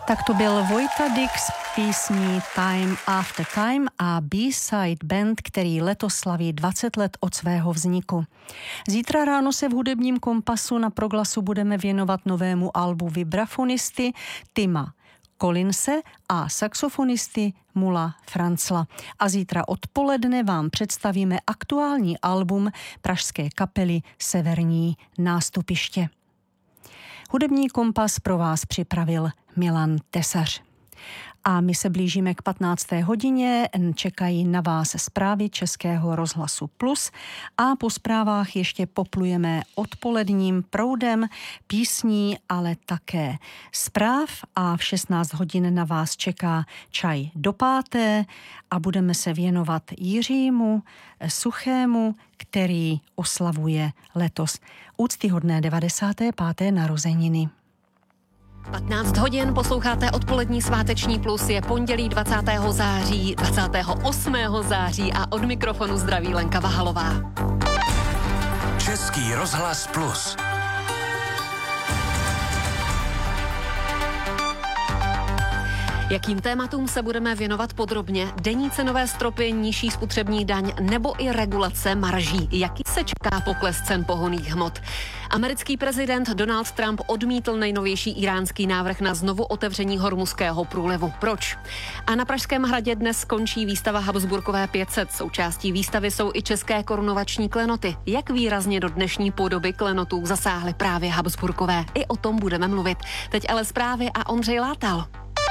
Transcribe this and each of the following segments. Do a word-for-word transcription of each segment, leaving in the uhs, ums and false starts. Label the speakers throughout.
Speaker 1: Tak to byl Vojta Dix, písní Time After Time a B-Side Band, který letos slaví dvacet let od svého vzniku. Zítra ráno se v hudebním kompasu na Proglasu budeme věnovat novému albu vibrafonisty Tima Collinse a saxofonisty Mula Francla. A zítra odpoledne vám představíme aktuální album pražské kapely Severní nástupiště. Hudební kompas pro vás připravil Milan Tesař. A my se blížíme k patnácté hodině, čekají na vás zprávy Českého rozhlasu Plus a po zprávách ještě poplujeme odpoledním proudem písní, ale také zpráv a v šestnáct hodin na vás čeká čaj do páté a budeme se věnovat Jiřímu Suchému, který oslavuje letos úctyhodné devadesáté páté narozeniny.
Speaker 2: patnáct hodin, posloucháte odpolední sváteční Plus, je pondělí dvacátého září, dvacátého osmého září a od mikrofonu zdraví Lenka Vahalová.
Speaker 3: Český rozhlas Plus.
Speaker 2: Jakým tématům se budeme věnovat podrobně? Denní cenové stropy, nižší spotřební daň nebo i regulace marží? Jaký se čeká pokles cen pohonných hmot? Americký prezident Donald Trump odmítl nejnovější iránský návrh na znovu otevření Hormuzského průlivu. Proč? A na Pražském hradě dnes skončí výstava Habsburkové pět set. Součástí výstavy jsou i české korunovační klenoty. Jak výrazně do dnešní podoby klenotů zasáhly právě Habsburkové? I o tom budeme mluvit. Teď ale zprávy a Ondřej Látal.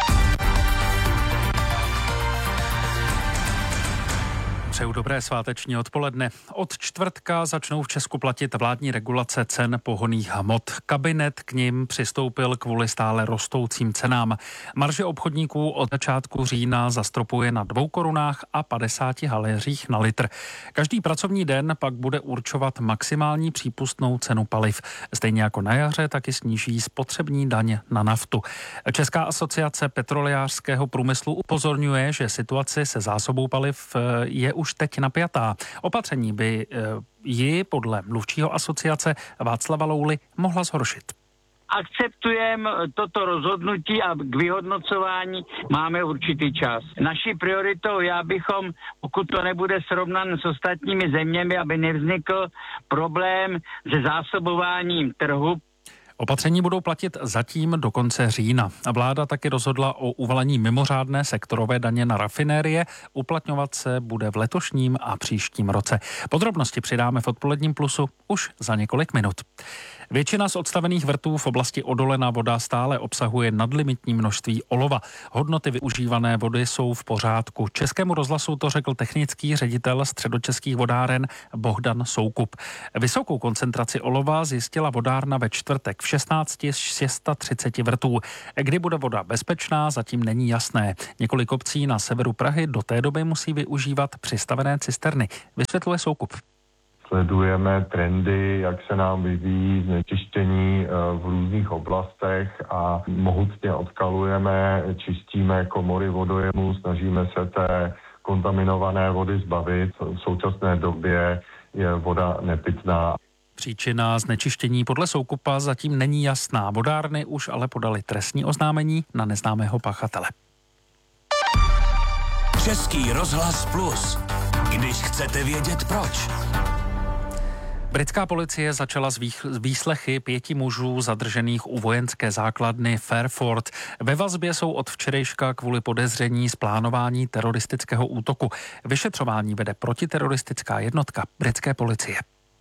Speaker 4: Přeju dobré sváteční odpoledne. Od čtvrtka začnou v Česku platit vládní regulace cen pohonných hmot. Kabinet k nim přistoupil kvůli stále rostoucím cenám. Marže obchodníků od začátku října zastropuje na dvou korunách a padesáti haléřích na litr. Každý pracovní den pak bude určovat maximální přípustnou cenu paliv. Stejně jako na jaře, taky sníží spotřební daň na naftu. Česká asociace petrolejářského průmyslu upozorňuje, že situace se zásobou paliv je už teď napjatá. Opatření by ji podle mluvčího asociace Václava Louly mohla zhoršit.
Speaker 5: Akceptujeme toto rozhodnutí a k vyhodnocování máme určitý čas. Naší prioritou je, abychom, pokud to nebude srovnan s ostatními zeměmi, aby nevznikl problém se zásobováním trhu.
Speaker 4: Opatření budou platit zatím do konce října. Vláda taky rozhodla o uvalení mimořádné sektorové daně na rafinérie. Uplatňovat se bude v letošním a příštím roce. Podrobnosti přidáme v odpoledním Plusu už za několik minut. Většina z odstavených vrtů v oblasti Odolená voda stále obsahuje nadlimitní množství olova. Hodnoty využívané vody jsou v pořádku. Českému rozhlasu to řekl technický ředitel Středočeských vodáren Bohdan Soukup. Vysokou koncentraci olova zjistila vodárna ve čtvrtek v šestnácti z tři sta třiceti vrtů. Kdy bude voda bezpečná, zatím není jasné. Několik obcí na severu Prahy do té doby musí využívat přistavené cisterny, vysvětluje Soukup.
Speaker 6: Sledujeme trendy, jak se nám vyvíjí znečištění v různých oblastech a mohutně odkalujeme, čistíme komory vodojemů, snažíme se té kontaminované vody zbavit. V současné době je voda nepitná.
Speaker 4: Příčina znečištění podle Soukupa zatím není jasná. Vodárny už ale podali trestní oznámení na neznámého pachatele.
Speaker 3: Český rozhlas Plus. Když chcete vědět proč.
Speaker 4: Britská policie začala z výslechy pěti mužů zadržených u vojenské základny Fairford. Ve vazbě jsou od včerejška kvůli podezření z plánování teroristického útoku. Vyšetřování vede protiteroristická jednotka britské policie.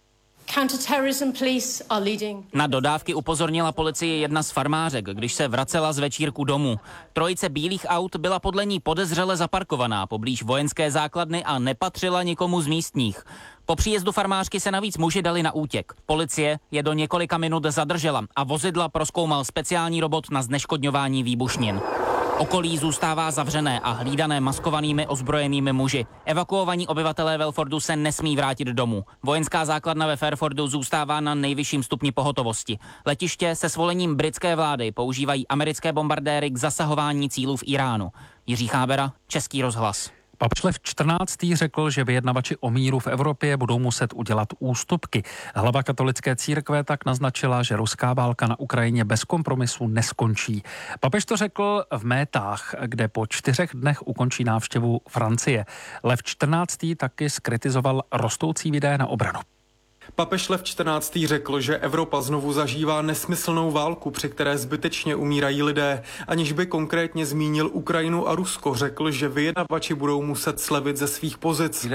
Speaker 7: Na dodávky upozornila policie jedna z farmářek, když se vracela z večírku domů. Trojice bílých aut byla podle ní podezřele zaparkovaná poblíž vojenské základny a nepatřila nikomu z místních. Po příjezdu farmářky se navíc muži dali na útěk. Policie je do několika minut zadržela a vozidla prozkoumal speciální robot na zneškodňování výbušnin. Okolí zůstává zavřené a hlídané maskovanými ozbrojenými muži. Evakuovaní obyvatelé Welfordu se nesmí vrátit domů. Vojenská základna ve Fairfordu zůstává na nejvyšším stupni pohotovosti. Letiště se svolením britské vlády používají americké bombardéry k zasahování cílů v Iránu. Jiří Chábera, Český rozhlas.
Speaker 4: Papež Lev čtrnáctý řekl, že vyjednavači o míru v Evropě budou muset udělat ústupky. Hlava katolické církve tak naznačila, že ruská válka na Ukrajině bez kompromisu neskončí. Papež to řekl v Métách, kde po čtyřech dnech ukončí návštěvu Francie. Lev čtrnáctý taky zkritizoval rostoucí výdaje na obranu.
Speaker 8: Papež Lev čtrnáctý řekl, že Evropa znovu zažívá nesmyslnou válku, při které zbytečně umírají lidé. Aniž by konkrétně zmínil Ukrajinu a Rusko, řekl, že vyjednavači budou muset slevit ze svých pozic.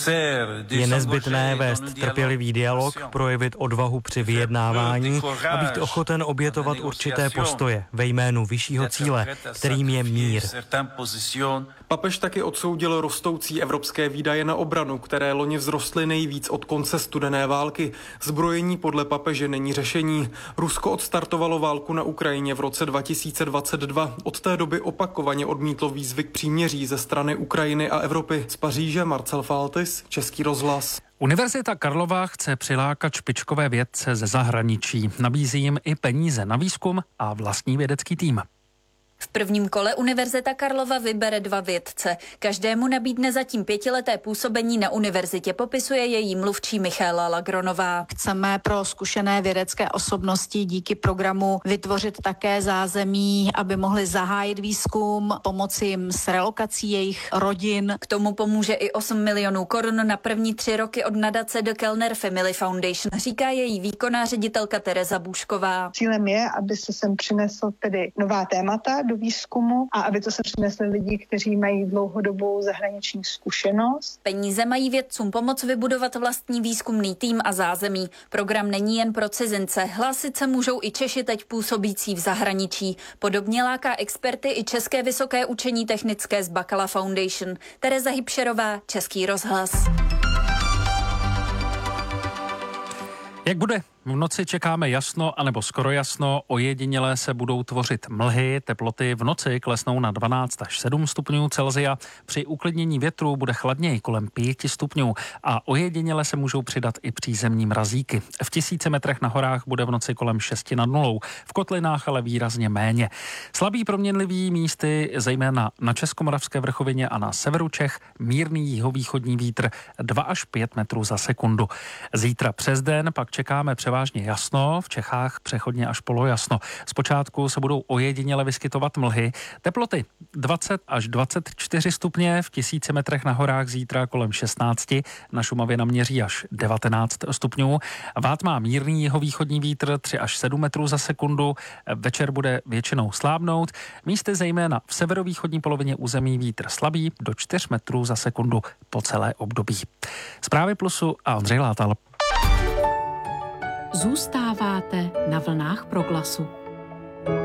Speaker 9: Je nezbytné vést trpělivý dialog, projevit odvahu při vyjednávání a být ochoten obětovat určité postoje ve jménu vyššího cíle, kterým je mír.
Speaker 8: Papež taky odsoudil rostoucí evropské výdaje na obranu, které loni vzrostly nejvíc od konce studené války. Zbrojení podle papeže není řešení. Rusko odstartovalo válku na Ukrajině v roce dva tisíce dvacet dva. Od té doby opakovaně odmítlo výzvy k příměří ze strany Ukrajiny a Evropy. Z Paříže Marcel Faltis, Český rozhlas.
Speaker 4: Univerzita Karlova chce přilákat špičkové vědce ze zahraničí. Nabízí jim i peníze na výzkum a vlastní vědecký tým.
Speaker 10: V prvním kole Univerzita Karlova vybere dva vědce. Každému nabídne zatím pětileté působení na univerzitě, popisuje její mluvčí Michaela Lagronová.
Speaker 11: Chceme pro zkušené vědecké osobnosti díky programu vytvořit také zázemí, aby mohli zahájit výzkum, pomoci jim s relokací jejich rodin.
Speaker 10: K tomu pomůže i osm milionů korun na první tři roky od nadace The Kellner Family Foundation, říká její výkonná ředitelka Tereza Bůšková.
Speaker 12: Cílem je, aby se sem přinesl tedy nová témata do výzkumu a aby to se přinesli lidi, kteří mají dlouhodobou zahraniční zkušenost.
Speaker 10: Peníze mají vědcům pomoct vybudovat vlastní výzkumný tým a zázemí. Program není jen pro cizince, hlásit se můžou i Češi teď působící v zahraničí. Podobně láká experty i České vysoké učení technické z Bakala Foundation. Tereza Hybšerová, Český rozhlas.
Speaker 4: Jak bude? V noci čekáme jasno anebo skoro jasno, ojediněle se budou tvořit mlhy, teploty v noci klesnou na dvanáct až sedm stupňů Celsia, při uklidnění větru bude chladněji kolem pět stupňů a ojediněle se můžou přidat i přízemní mrazíky. V tisíci metrech na horách bude v noci kolem šesti nad nulou, v kotlinách ale výrazně méně. Slabý proměnlivý místy, zejména na Českomoravské vrchovině a na severu Čech, mírný jihovýchodní vítr dva až pět metrů za sekundu. Zítra přes den pak čekáme převážně jasno, v Čechách přechodně až polojasno. Zpočátku se budou ojediněle vyskytovat mlhy. Teploty dvacet až dvacet čtyři stupně, v tisíci metrech na horách zítra kolem šestnáct, na Šumavě naměří až devatenáct stupňů. Vád má mírný jihovýchodní vítr tři až sedm metrů za sekundu. Večer bude většinou slábnout. Místy zejména v severovýchodní polovině území vítr slabý do čtyř metrů za sekundu po celé období. Zprávy Plusu a Ondřej Látal.
Speaker 13: Zůstáváte na vlnách Proglasu.